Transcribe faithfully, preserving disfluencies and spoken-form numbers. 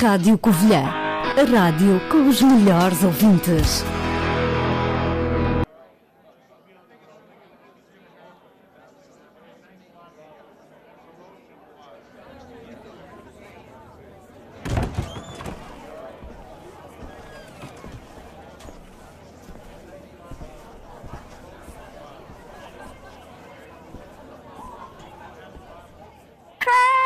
Rádio Covilhã, a rádio com os melhores ouvintes.